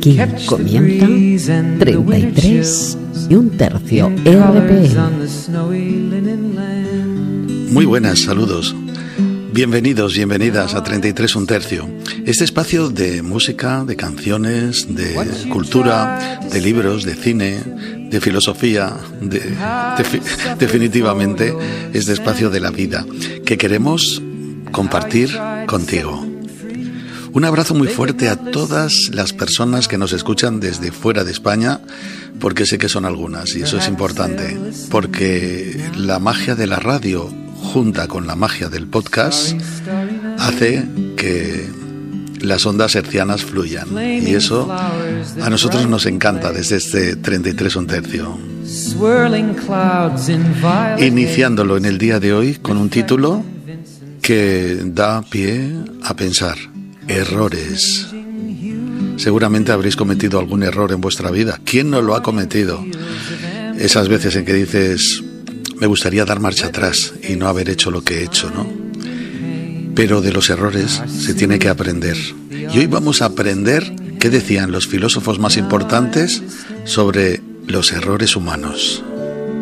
Aquí comienza 33 1/3 RPM. Muy buenas, saludos. Bienvenidos, bienvenidas a 33 1/3. Este espacio de música, de canciones, de cultura, de libros, de cine, de filosofía, definitivamente este espacio de la vida que queremos compartir contigo. Un abrazo muy fuerte a todas las personas que nos escuchan desde fuera de España, porque sé que son algunas y eso es importante, porque la magia de la radio junta con la magia del podcast hace que las ondas hercianas fluyan, y eso a nosotros nos encanta desde este 33 1/3. Iniciándolo en el día de hoy con un título que da pie a pensar: errores. Seguramente habréis cometido algún error en vuestra vida. ¿Quién no lo ha cometido? Esas veces en que dices: me gustaría dar marcha atrás y no haber hecho lo que he hecho, ¿no? Pero de los errores se tiene que aprender. Y hoy vamos a aprender qué decían los filósofos más importantes sobre los errores humanos.